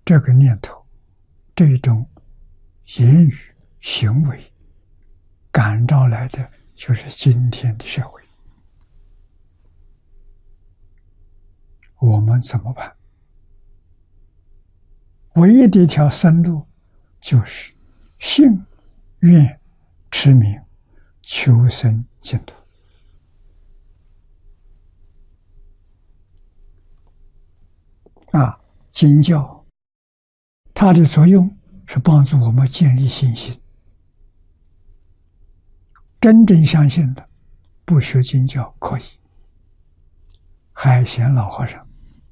这个念头，这种言语行为感召来的，就是今天的社会。我们怎么办？唯一的一条生路，就是信、愿、持名，求生净土。经教它的作用是帮助我们建立信心。真正相信的，不学经教可以。海贤老和尚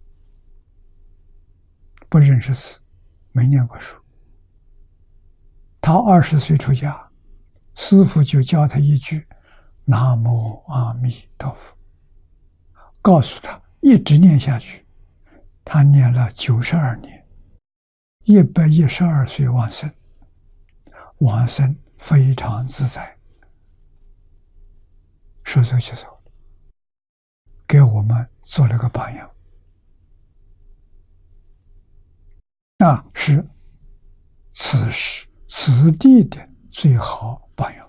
不认识字，没念过书。他20岁出家，师父就教他一句“南无阿弥陀佛”，告诉他一直念下去。他念了92年，112岁往生，往生非常自在，说走就走，给我们做了个榜样。那是此时此地的最好榜样。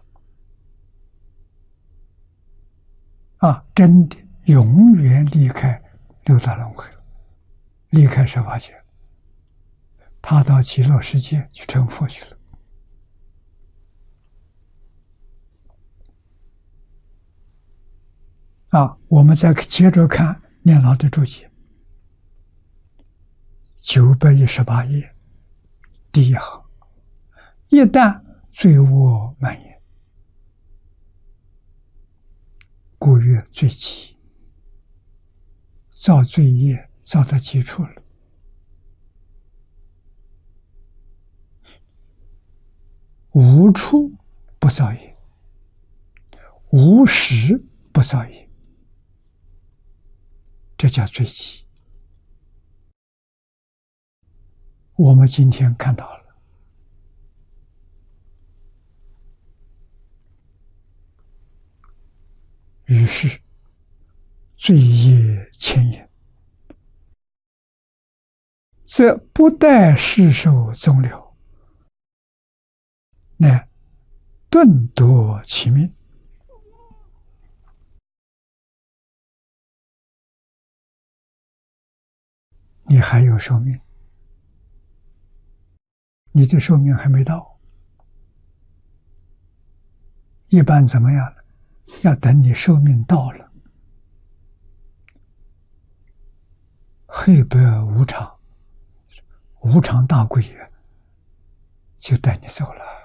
真的永远离开六道轮回了，离开十法界，他到极乐世界去成佛去了。我们再接着看念老的注解，918页第一行：一旦罪恶蔓延，故曰罪极。造罪业造到极处了，无处不造业，无时不造业，这叫罪极。我们今天看到了，于是罪业牵引，则不待世受终了，乃顿夺其命。你还有寿命，你的寿命还没到。一般怎么样呢？要等你寿命到了，黑白无常，无常大鬼也就带你走了。